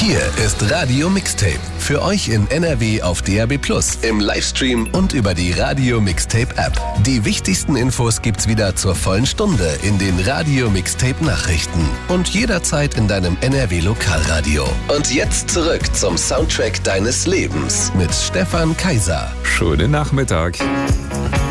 Hier ist Radio Mixtape. Für euch in NRW auf DAB+, im Livestream und über die Radio Mixtape App. Die wichtigsten Infos gibt's wieder zur vollen Stunde in den Radio Mixtape Nachrichten und jederzeit in deinem NRW Lokalradio. Und jetzt zurück zum Soundtrack deines Lebens mit Stefan Kaiser. Schönen Nachmittag.